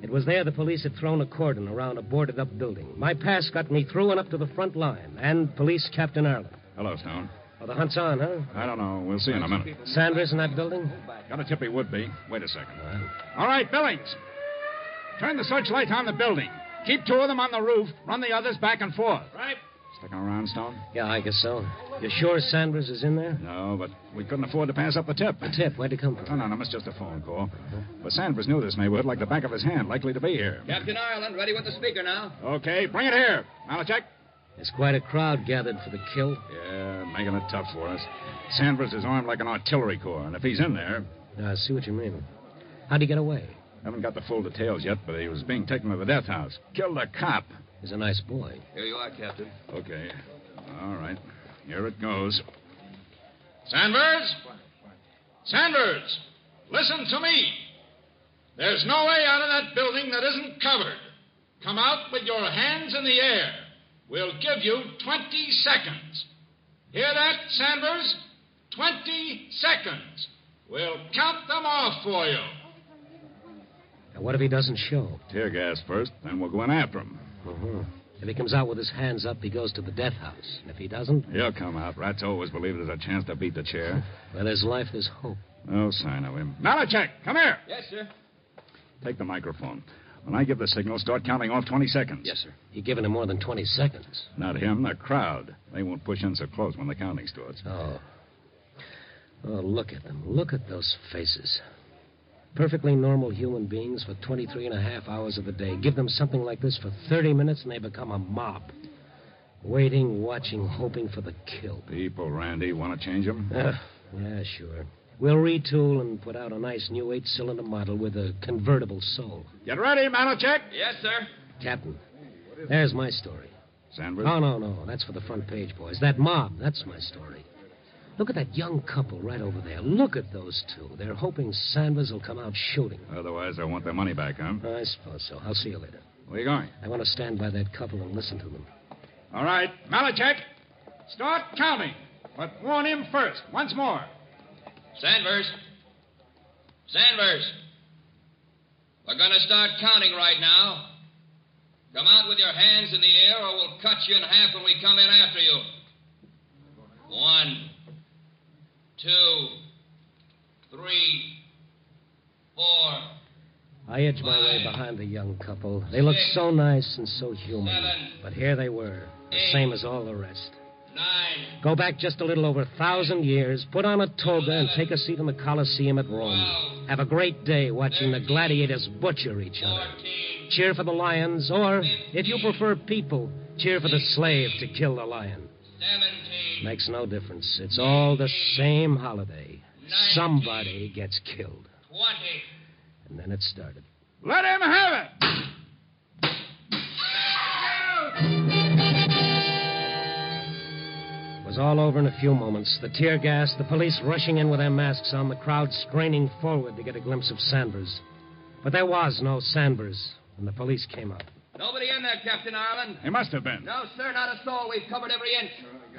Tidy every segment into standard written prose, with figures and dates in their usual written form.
It was there the police had thrown a cordon around a boarded-up building. My pass got me through and up to the front line. And Police Captain Ireland. Hello, Stone. Oh, the hunt's on, huh? I don't know. We'll see in a minute. Sanders in that building? Got a tip he would be. Wait a second. All right, Billings. Turn the searchlight on the building. Keep 2 of them on the roof. Run the others back and forth. Right. Sticking around, Stone? Yeah, I guess so. You sure Sanders is in there? No, but we couldn't afford to pass up the tip. A tip? Where'd it come from? No, it's just a phone call. But Sanders knew this neighborhood like the back of his hand, likely to be here. Captain Ireland, ready with the speaker now. Okay, bring it here. Malachek. There's quite a crowd gathered for the kill. Yeah, making it tough for us. Sanders is armed like an artillery corps, and if he's in there... I see what you mean. How'd he get away? Haven't got the full details yet, but he was being taken to the death house. Killed a cop. He's a nice boy. Here you are, Captain. Okay. All right. Here it goes. Sanders? Sanders! Listen to me. There's no way out of that building that isn't covered. Come out with your hands in the air. We'll give you 20 seconds. Hear that, Sanders? 20 seconds. We'll count them off for you. Now, what if he doesn't show? Tear gas first, then we'll go in after him. Uh-huh. If he comes out with his hands up, he goes to the death house. And if he doesn't... He'll come out. Rats always believe there's a chance to beat the chair. Where there's life, there's hope. No sign of him. Malachek, come here. Yes, sir. Take the microphone. When I give the signal, start counting off 20 seconds. Yes, sir. You're giving him more than 20 seconds. Not him, the crowd. They won't push in so close when the counting starts. Oh, look at them. Look at those faces. Perfectly normal human beings for 23 and a half hours of the day. Give them something like this for 30 minutes and they become a mob. Waiting, watching, hoping for the kill. People, Randy, want to change them? Yeah, sure. We'll retool and put out a nice new 8-cylinder model with a convertible soul. Get ready, Malachek. Yes, sir. Captain, there's my story. Sanders? Oh, no. That's for the front page, boys. That mob, that's my story. Look at that young couple right over there. Look at those 2. They're hoping Sanders will come out shooting. Otherwise, they'll want their money back, huh? I suppose so. I'll see you later. Where are you going? I want to stand by that couple and listen to them. All right, Malachek, start counting. But warn him first. Once more. Sanders. We're going to start counting right now. Come out with your hands in the air or we'll cut you in half when we come in after you. 1, 2, 3, 4. I edged my way behind the young couple. They looked so nice and so human. 7, but here they were, the same as all the rest. 9. Go back just a little over 1,000 years, put on a toga, and take a seat in the Colosseum at Rome. Have a great day watching the gladiators butcher each other. 14. Cheer for the lions, or, if you prefer people, cheer for the slave to kill the lion. 17. Makes no difference. It's all the same holiday. Somebody gets killed. 20. And then it started. Let him have it. It was all over in a few moments. The tear gas, the police rushing in with their masks on, the crowd straining forward to get a glimpse of Sanders. But there was no Sanders when the police came up. Nobody in there, Captain Ireland. He must have been. No, sir, not a soul. We've covered every inch.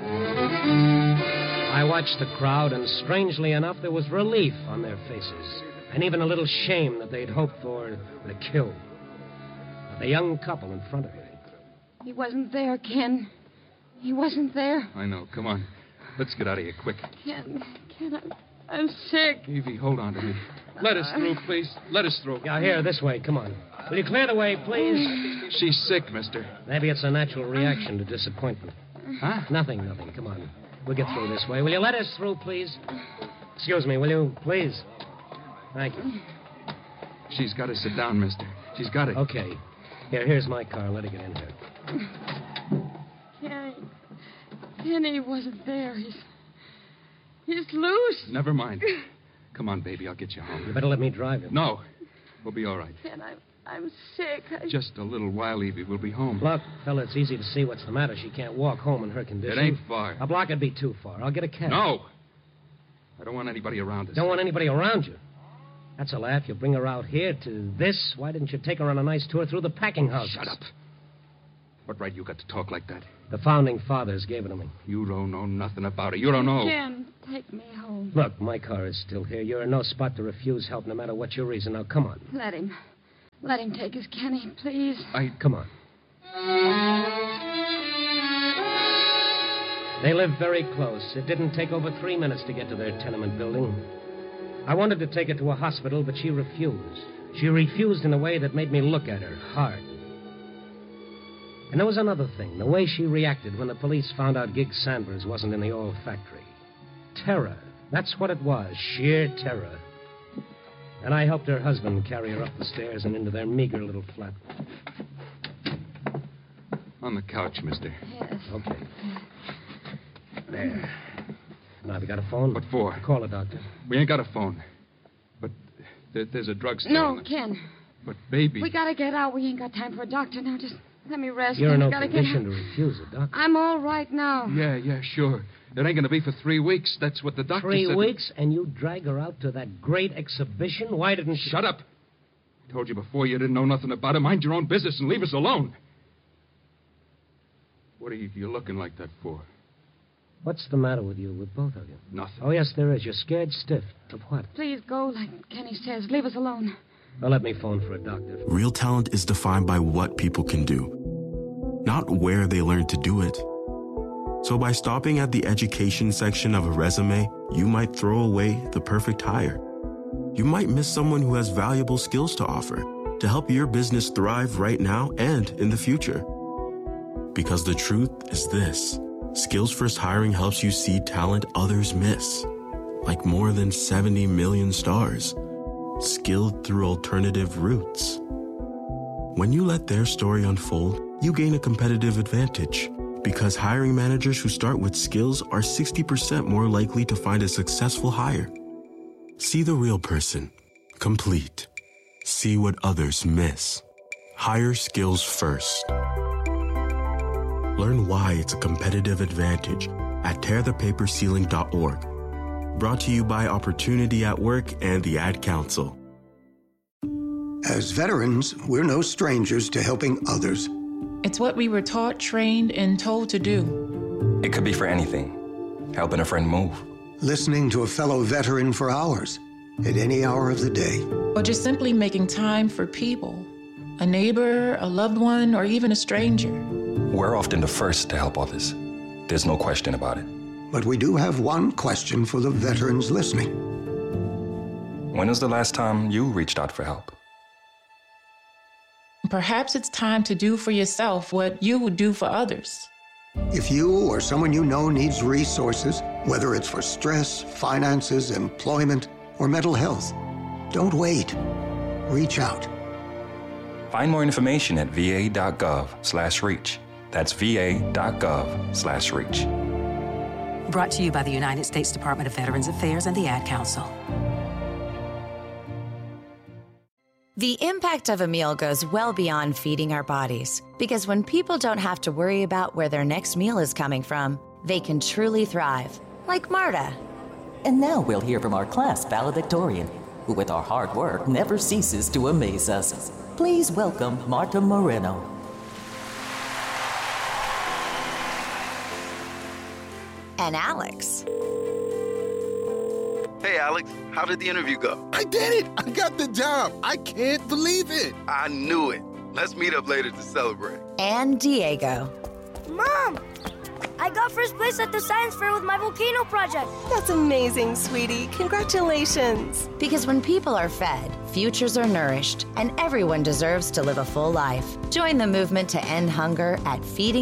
I watched the crowd, and strangely enough, there was relief on their faces, and even a little shame that they'd hoped for the kill. But the young couple in front of me. He wasn't there, Ken. He wasn't there. I know. Come on. Let's get out of here quick. Ken, I'm sick. Evie, hold on to me. Let us through, please. Let us through. Yeah, here, this way. Come on. Will you clear the way, please? She's sick, mister. Maybe it's a natural reaction to disappointment. Huh? Nothing. Come on. We'll get through this way. Will you let us through, please? Excuse me, will you, please? Thank you. She's got to sit down, mister. She's got it. Okay. Here's my car. Let her get in here. Kenny wasn't there. He's loose. Never mind. Come on, baby. I'll get you home. You better let me drive you. No. We'll be all right. Ken, I'm sick. Just a little while, Evie. We'll be home. Look, fella, it's easy to see what's the matter. She can't walk home in her condition. It ain't far. A block would be too far. I'll get a cab. No. I don't want anybody around us. Don't want anybody around you? That's a laugh. You bring her out here to this. Why didn't you take her on a nice tour through the packing house? Shut up. What right you got to talk like that? The founding fathers gave it to me. You don't know nothing about it. You don't know. Ken, take me home. Look, my car is still here. You're in no spot to refuse help no matter what your reason. Now, come on. Let him. Let him take us, Kenny, please. Come on. They live very close. It didn't take over 3 minutes to get to their tenement building. I wanted to take her to a hospital, but she refused. She refused in a way that made me look at her hard. And there was another thing, the way she reacted when the police found out Gig Sanders wasn't in the oil factory. Terror. That's what it was, sheer terror. And I helped her husband carry her up the stairs and into their meager little flat. On the couch, mister. Yes. Okay. There. Now, have you got a phone? What for? Call a doctor. We ain't got a phone. But there's a drugstore. No, Ken. But, baby... We gotta get out. We ain't got time for a doctor now. Just let me rest. You're in no gotta condition to refuse a doctor. I'm all right now. Yeah, sure. It ain't going to be for 3 weeks. That's what the doctor said. 3 weeks, and you drag her out to that great exhibition? Why didn't she... Shut up. I told you before you didn't know nothing about it. Mind your own business and leave us alone. What are you looking like that for? What's the matter with you, with both of you? Nothing. Oh, yes, there is. You're scared stiff. Of what? Please go, like Kenny says. Leave us alone. Well, let me phone for a doctor. Real talent is defined by what people can do, not where they learn to do it. So by stopping at the education section of a resume, you might throw away the perfect hire. You might miss someone who has valuable skills to offer to help your business thrive right now and in the future. Because the truth is this. Skills First Hiring helps you see talent others miss, like more than 70 million stars, skilled through alternative routes. When you let their story unfold, you gain a competitive advantage, because hiring managers who start with skills are 60% more likely to find a successful hire. See the real person, complete. See what others miss. Hire skills first. Learn why it's a competitive advantage at tearthepaperceiling.org. Brought to you by Opportunity at Work and the Ad Council. As veterans, we're no strangers to helping others. It's what we were taught, trained, and told to do. It could be for anything. Helping a friend move. Listening to a fellow veteran for hours, at any hour of the day. Or just simply making time for people. A neighbor, a loved one, or even a stranger. We're often the first to help others. There's no question about it. But we do have one question for the veterans listening. When was the last time you reached out for help? Perhaps it's time to do for yourself what you would do for others. If you or someone you know needs resources, whether it's for stress, finances, employment, or mental health, don't wait. Reach out. Find more information at va.gov/reach. That's va.gov/reach. Brought to you by the United States Department of Veterans Affairs and the Ad Council. The impact of a meal goes well beyond feeding our bodies, because when people don't have to worry about where their next meal is coming from, they can truly thrive, like Marta. And now we'll hear from our class valedictorian, who with our hard work never ceases to amaze us. Please welcome Marta Moreno. And Alex. Hey, Alex, how did the interview go? I did it! I got the job! I can't believe it! I knew it. Let's meet up later to celebrate. And Diego. Mom! I got first place at the science fair with my volcano project. That's amazing, sweetie. Congratulations. Because when people are fed, futures are nourished, and everyone deserves to live a full life. Join the movement to end hunger at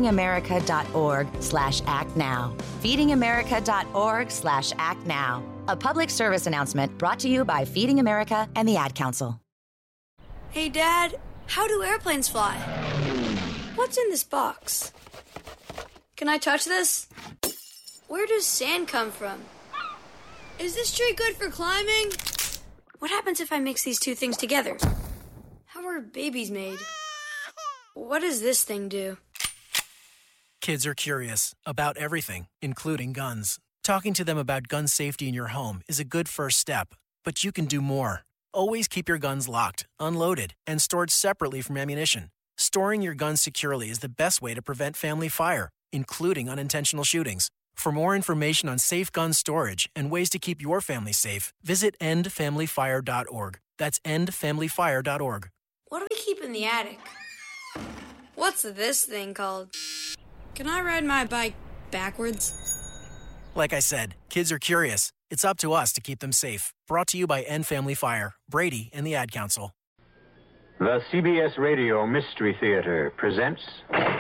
feedingamerica.org/actnow. feedingamerica.org/actnow. A public service announcement brought to you by Feeding America and the Ad Council. Hey, Dad, how do airplanes fly? What's in this box? Can I touch this? Where does sand come from? Is this tree good for climbing? What happens if I mix these two things together? How are babies made? What does this thing do? Kids are curious about everything, including guns. Talking to them about gun safety in your home is a good first step, but you can do more. Always keep your guns locked, unloaded, and stored separately from ammunition. Storing your guns securely is the best way to prevent family fire, including unintentional shootings. For more information on safe gun storage and ways to keep your family safe, visit endfamilyfire.org. That's endfamilyfire.org. What do we keep in the attic? What's this thing called? Can I ride my bike backwards? Like I said, kids are curious. It's up to us to keep them safe. Brought to you by End Family Fire, Brady, and the Ad Council. The CBS Radio Mystery Theater presents